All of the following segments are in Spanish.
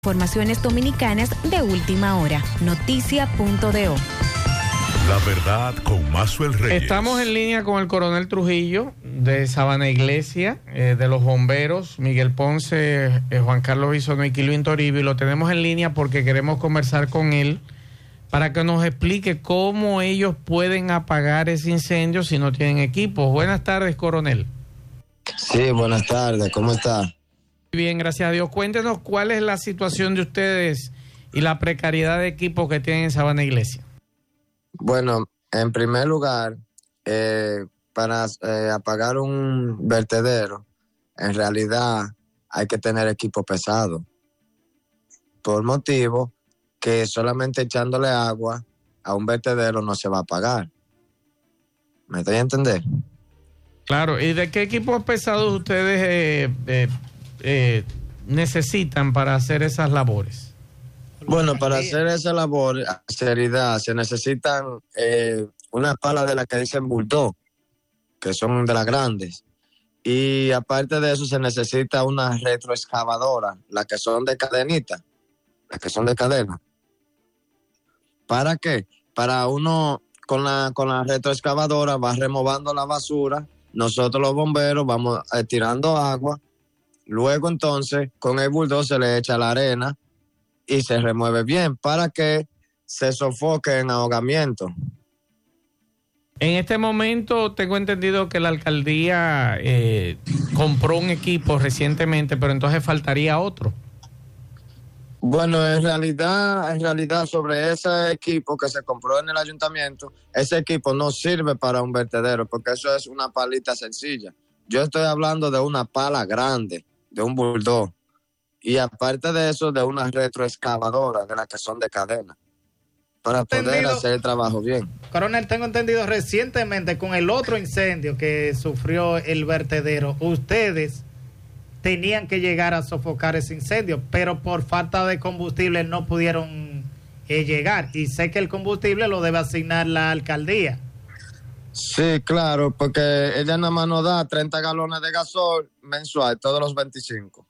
Informaciones dominicanas de última hora. Noticia.do. La verdad con Maxwell Reyes. Estamos en línea con el coronel Trujillo de Sabana Iglesia, de los bomberos, Miguel Ponce, Juan Carlos Bisonó y Kilvin Toribio. Y lo tenemos en línea porque queremos conversar con él para que nos explique cómo ellos pueden apagar ese incendio si no tienen equipos. Buenas tardes, coronel. Sí, buenas tardes. ¿Cómo está? Bien, gracias a Dios. Cuéntenos cuál es la situación de ustedes y la precariedad de equipos que tienen en Sabana Iglesia. Bueno, en primer lugar, para apagar un vertedero, en realidad hay que tener equipo pesado. Por motivo que solamente echándole agua a un vertedero no se va a apagar. ¿Me estoy a entender? Claro. ¿Y de qué equipos pesados ustedes necesitan para hacer esas labores? Bueno, para hacer esa labor, seriedad, se necesitan una pala de las que dicen bulldog, que son de las grandes. Y aparte de eso, se necesita una retroexcavadora, las que son de cadenita, las que son de cadena. ¿Para qué? Para uno, con la retroexcavadora, va removando la basura, nosotros los bomberos vamos tirando agua, luego entonces, con el bulldog se le echa la arena, y se remueve bien para que se sofoque en ahogamiento. En este momento tengo entendido que la alcaldía compró un equipo recientemente, pero entonces faltaría otro. Bueno, en realidad sobre ese equipo que se compró en el ayuntamiento, ese equipo no sirve para un vertedero porque eso es una palita sencilla. Yo estoy hablando de una pala grande, de un bulldog. Y aparte de eso, de una retroexcavadora, de las que son de cadena, para poder hacer el trabajo bien. Coronel, tengo entendido recientemente con el otro incendio que sufrió el vertedero, ustedes tenían que llegar a sofocar ese incendio, pero por falta de combustible no pudieron llegar. Y sé que el combustible lo debe asignar la alcaldía. Sí, claro, porque ella nada más nos da 30 galones de gasol mensual, todos los 25.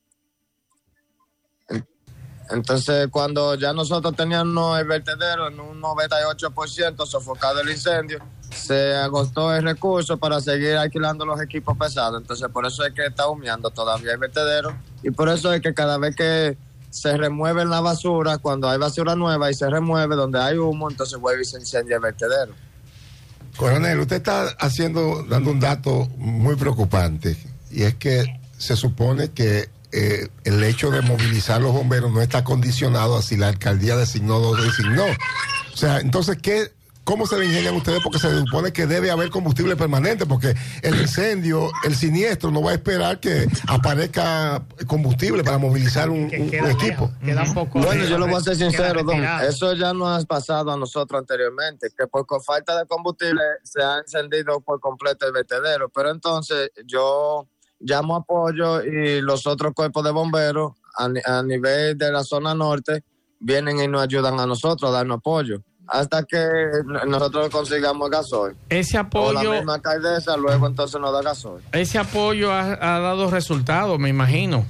Entonces, cuando ya nosotros teníamos el vertedero en un 98% sofocado el incendio, se agotó el recurso para seguir alquilando los equipos pesados. Entonces, por eso es que está humeando todavía el vertedero y por eso es que cada vez que se remueve la basura, cuando hay basura nueva y se remueve donde hay humo, entonces vuelve y se incendia el vertedero. Coronel, usted está dando un dato muy preocupante y es que se supone que el hecho de movilizar los bomberos no está condicionado a si la alcaldía designó o no designó. O sea, entonces, ¿cómo se le ingenian ustedes? Porque se supone que debe haber combustible permanente, porque el incendio, el siniestro, no va a esperar que aparezca combustible para movilizar un equipo. Bueno, yo lo voy a ser sincero, don, eso ya nos ha pasado a nosotros anteriormente, que por falta de combustible se ha encendido por completo el vertedero, pero entonces yo llamo apoyo y los otros cuerpos de bomberos a nivel de la zona norte vienen y nos ayudan a nosotros a darnos apoyo hasta que nosotros consigamos gasoil. Ese apoyo, o la misma alcaldesa luego entonces nos da gasoil. Ese apoyo ha dado resultados, me imagino.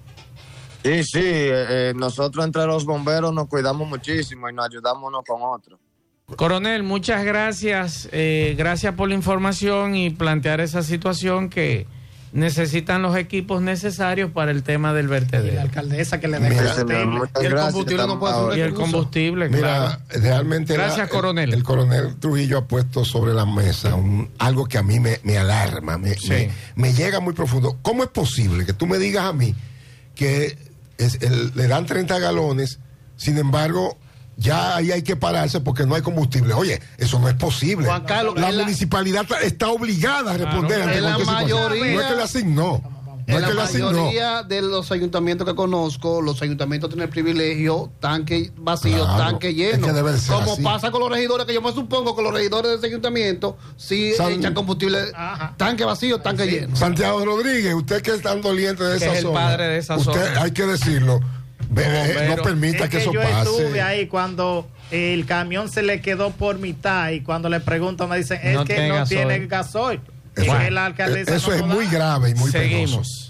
Sí, nosotros entre los bomberos nos cuidamos muchísimo y nos ayudamos unos con otros. Coronel, muchas gracias. Gracias por la información y plantear esa situación que necesitan los equipos necesarios para el tema del vertedero. Y la alcaldesa que le dé combustible no puede ser. Y el combustible, mira, claro. Realmente gracias, coronel. El coronel Trujillo ha puesto sobre la mesa algo que a mí me alarma, me llega muy profundo. ¿Cómo es posible que tú me digas a mí que le dan 30 galones, sin embargo ya ahí hay que pararse porque no hay combustible? Oye, eso no es posible. Juan Carlos, la municipalidad está obligada a responder ante la mayoría, no es que le asignó. En la mayoría de los ayuntamientos que conozco, los ayuntamientos tienen el privilegio tanque vacío, tanque lleno. Como así pasa con los regidores, que yo me supongo que los regidores de ese ayuntamiento sí echan combustible, tanque vacío, tanque lleno. Santiago Rodríguez, usted que es tan doliente de esa zona, es el padre de esa usted zona. Hay que decirlo. No permita que eso yo pase. Yo estuve ahí cuando el camión se le quedó por mitad y cuando le pregunto me dicen es que no tiene gasoil. Eso es muy grave y muy penoso.